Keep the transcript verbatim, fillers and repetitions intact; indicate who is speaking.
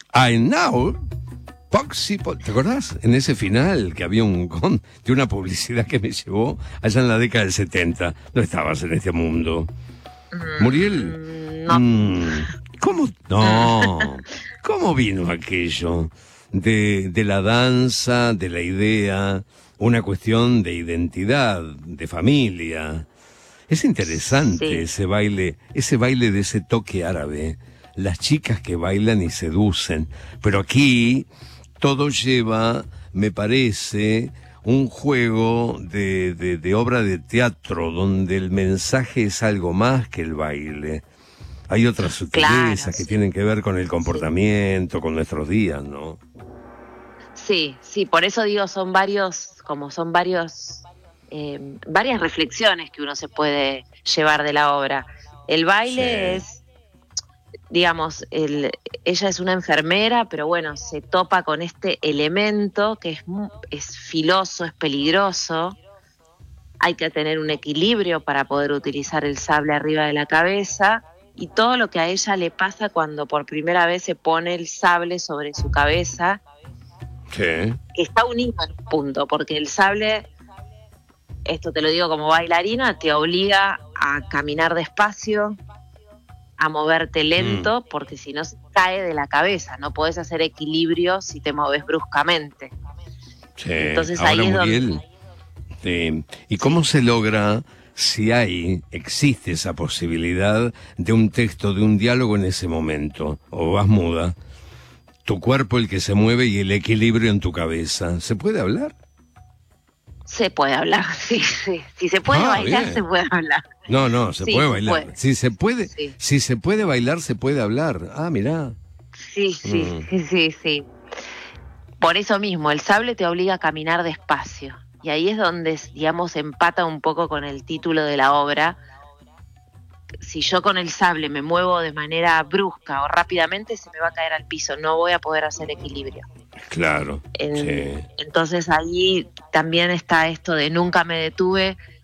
Speaker 1: I know. Poxy, po- ¿te acordás? En ese final que había un con de una publicidad que me llevó allá en la década del setenta. No estabas en este mundo.
Speaker 2: Mm,
Speaker 1: Muriel.
Speaker 2: no.
Speaker 1: Mm, ¿Cómo? No. ¿Cómo vino aquello? De, de la danza, de la idea, una cuestión de identidad, de familia. Es interesante
Speaker 2: Sí.
Speaker 1: ese baile, ese baile de ese toque árabe. Las chicas que bailan y seducen. Pero aquí todo lleva, me parece, un juego de, de, de obra de teatro donde el mensaje es algo más que el baile. Hay otras sutilezas
Speaker 2: Claro,
Speaker 1: que
Speaker 2: sí.
Speaker 1: tienen que ver con el comportamiento, con nuestros días, ¿no?
Speaker 2: Sí, sí, por eso digo, son varios, como son varios, eh, varias reflexiones que uno se puede llevar de la obra. El baile
Speaker 1: Sí.
Speaker 2: es, digamos, el, ella es una enfermera, pero bueno, se topa con este elemento que es, mu- es filoso, es peligroso. Hay que tener un equilibrio para poder utilizar el sable arriba de la cabeza y todo lo que a ella le pasa cuando por primera vez se pone el sable sobre su cabeza,
Speaker 1: Sí.
Speaker 2: que está unido en un punto, porque el sable, esto te lo digo como bailarina, te obliga a caminar despacio, a moverte
Speaker 1: Mm.
Speaker 2: lento, porque si no se cae de la cabeza, no podés hacer equilibrio si te moves bruscamente.
Speaker 1: Sí.
Speaker 2: Entonces
Speaker 1: Ahora,
Speaker 2: ahí es
Speaker 1: Muriel,
Speaker 2: donde...
Speaker 1: sí. ¿Y cómo
Speaker 2: Sí.
Speaker 1: se logra, si hay, existe esa posibilidad de un texto, de un diálogo en ese momento? ¿O vas muda? Tu cuerpo el que se mueve y el equilibrio en tu cabeza. ¿Se puede hablar?
Speaker 2: Se puede hablar, sí, sí. Si se puede
Speaker 1: Ah,
Speaker 2: bailar,
Speaker 1: bien.
Speaker 2: se puede hablar.
Speaker 1: No, no, se
Speaker 2: Sí,
Speaker 1: puede
Speaker 2: se
Speaker 1: bailar.
Speaker 2: puede.
Speaker 1: Si se puede,
Speaker 2: Sí,
Speaker 1: si se puede bailar, se puede hablar. Ah, mirá.
Speaker 2: sí, sí,
Speaker 1: Mm,
Speaker 2: sí, sí, sí. Por eso mismo, el sable te obliga a caminar despacio. Y ahí es donde, digamos, empata un poco con el título de la obra. Si yo con el sable me muevo de manera brusca o rápidamente, se me va a caer al piso, no voy a poder hacer equilibrio.
Speaker 1: claro.
Speaker 2: En-
Speaker 1: Sí.
Speaker 2: entonces allí también está esto de nunca me detuve,